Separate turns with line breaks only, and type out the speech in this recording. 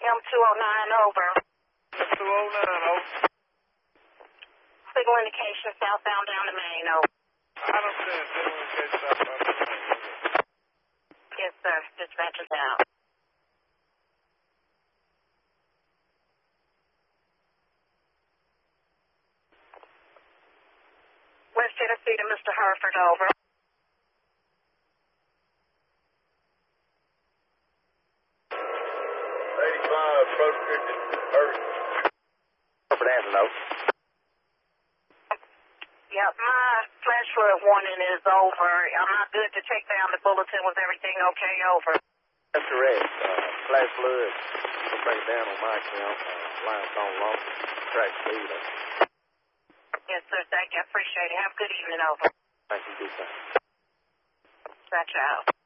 M209 over.
M209 over.
Signal indication southbound down to Maine over.
I understand. Signal indication southbound down to Maine over.
Yes, sir. Dispatcher's out. West Tennessee to Mr. Hereford over.
85, approach 50, Hereford.
Hereford has a note.
Yep, my flash flood warning is over. Am I good to take down the bulletin? Was everything okay? Over.
That's correct. Flash flood. We'll bring it down on my account. Line's gone long. Track speed.
Yes, sir. Thank you. I appreciate it. Have a good evening. Over.
Thank you. Good time.
Dispatcher out.